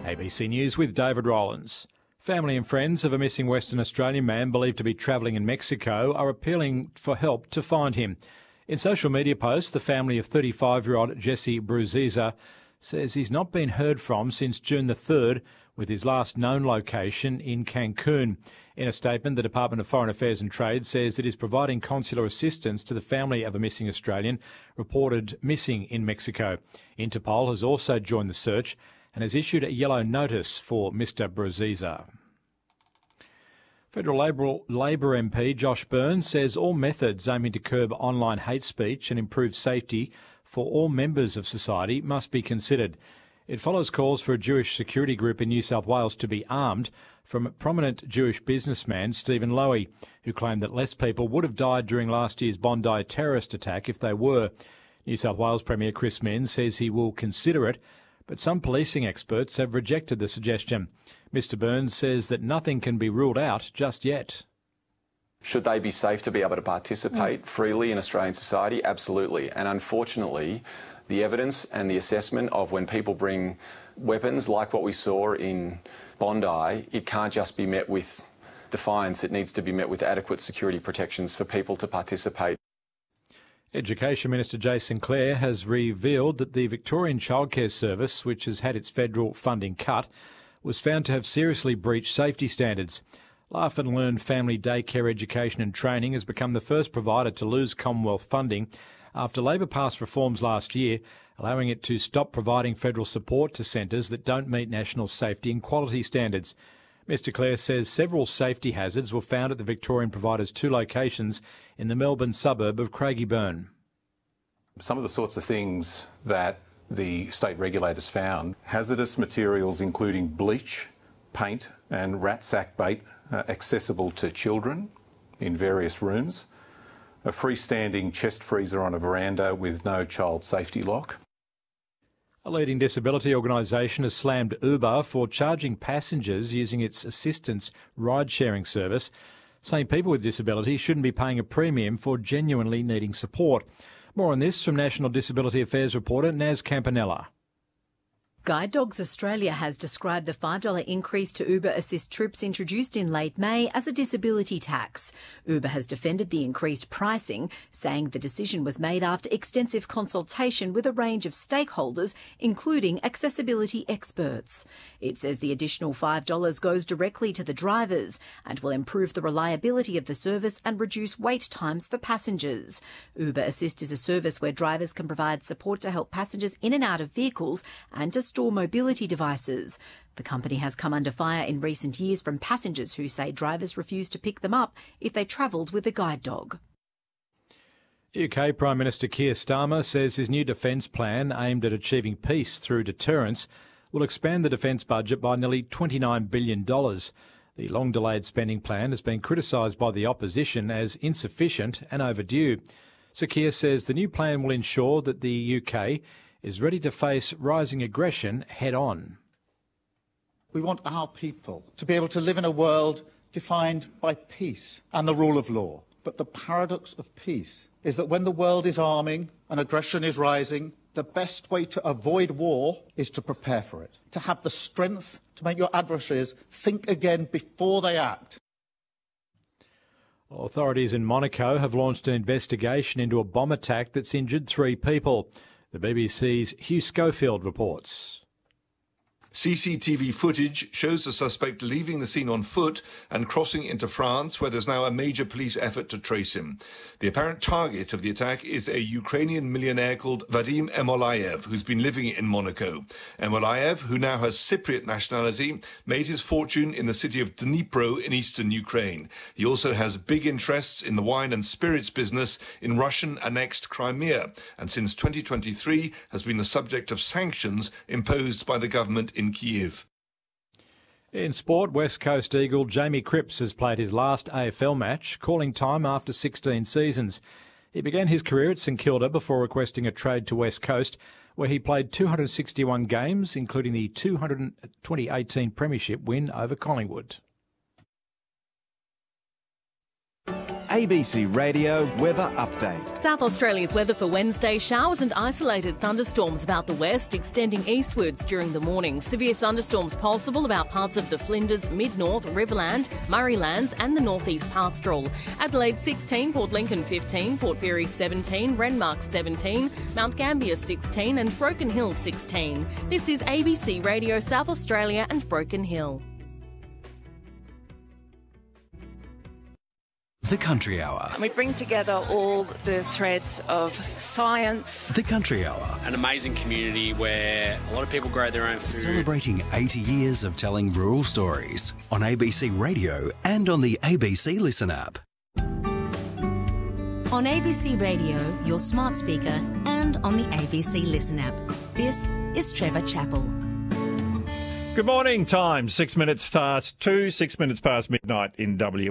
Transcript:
ABC News with David Rollins. Family and friends of a missing Western Australian man believed to be travelling in Mexico are appealing for help to find him. In social media posts, the family of 35-year-old Jesse Bruziza says he's not been heard from since June the 3rd, with his last known location in Cancun. In a statement, the Department of Foreign Affairs and Trade says it is providing consular assistance to the family of a missing Australian reported missing in Mexico. Interpol has also joined the search and has issued a yellow notice for Mr Bruziza. Federal Labor MP Josh Burns says all methods aiming to curb online hate speech and improve safety for all members of society must be considered. It follows calls for a Jewish security group in New South Wales to be armed from prominent Jewish businessman Stephen Lowy, who claimed that less people would have died during last year's Bondi terrorist attack if they were. New South Wales Premier Chris Minns says he will consider it, but some policing experts have rejected the suggestion. Mr Burns says that nothing can be ruled out just yet. Should they be safe to be able to participate freely in Australian society? Absolutely. And unfortunately, the evidence and the assessment of when people bring weapons like what we saw in Bondi, it can't just be met with defiance. It needs to be met with adequate security protections for people to participate. Education Minister Jason Clare has revealed that the Victorian Childcare Service, which has had its federal funding cut, was found to have seriously breached safety standards. Laugh and Learn Family Daycare Education and Training has become the first provider to lose Commonwealth funding after Labor passed reforms last year, allowing it to stop providing federal support to centres that don't meet national safety and quality standards. Mr Clare says several safety hazards were found at the Victorian provider's two locations in the Melbourne suburb of Craigieburn. Some of the sorts of things that the state regulators found: hazardous materials including bleach, paint and rat sack bait accessible to children in various rooms, a freestanding chest freezer on a veranda with no child safety lock. A leading disability organisation has slammed Uber for charging passengers using its assistance ride-sharing service, saying people with disability shouldn't be paying a premium for genuinely needing support. More on this from National Disability Affairs reporter Naz Campanella. Guide Dogs Australia has described the $5 increase to Uber Assist trips introduced in late May as a disability tax. Uber has defended the increased pricing, saying the decision was made after extensive consultation with a range of stakeholders, including accessibility experts. It says the additional $5 goes directly to the drivers and will improve the reliability of the service and reduce wait times for passengers. Uber Assist is a service where drivers can provide support to help passengers in and out of vehicles and to store mobility devices. The company has come under fire in recent years from passengers who say drivers refuse to pick them up if they travelled with a guide dog. UK Prime Minister Keir Starmer says his new defence plan, aimed at achieving peace through deterrence, will expand the defence budget by nearly $29 billion. The long-delayed spending plan has been criticised by the opposition as insufficient and overdue. Sir Keir says the new plan will ensure that the UK is ready to face rising aggression head-on. We want our people to be able to live in a world defined by peace and the rule of law. But the paradox of peace is that when the world is arming and aggression is rising, the best way to avoid war is to prepare for it, to have the strength to make your adversaries think again before they act. Authorities in Monaco have launched an investigation into a bomb attack that's injured 3 people. The BBC's Hugh Schofield reports. CCTV footage shows the suspect leaving the scene on foot and crossing into France, where there's now a major police effort to trace him. The apparent target of the attack is a Ukrainian millionaire called Vadim Emolayev, who's been living in Monaco. Emolayev, who now has Cypriot nationality, made his fortune in the city of Dnipro in eastern Ukraine. He also has big interests in the wine and spirits business in Russian-annexed Crimea, and since 2023 has been the subject of sanctions imposed by the government in Kyiv. In sport, West Coast Eagle Jamie Cripps has played his last AFL match, calling time after 16 seasons. He began his career at St Kilda before requesting a trade to West Coast, where he played 261 games, including the 2018 Premiership win over Collingwood. ABC Radio Weather Update. South Australia's weather for Wednesday: showers and isolated thunderstorms about the west, extending eastwards during the morning. Severe thunderstorms possible about parts of the Flinders, Mid-North, Riverland, Murraylands and the Northeast Pastoral. Adelaide 16, Port Lincoln 15, Port Pirie 17, Renmark 17, Mount Gambier 16 and Broken Hill 16. This is ABC Radio South Australia and Broken Hill. The Country Hour. We bring together all the threads of science. The Country Hour. An amazing community where a lot of people grow their own food. Celebrating 80 years of telling rural stories on ABC Radio and on the ABC Listen app. On ABC Radio, your smart speaker, and on the ABC Listen app. This is Trevor Chappell. Good morning, time 6 minutes past 2, 6 minutes past midnight in WA.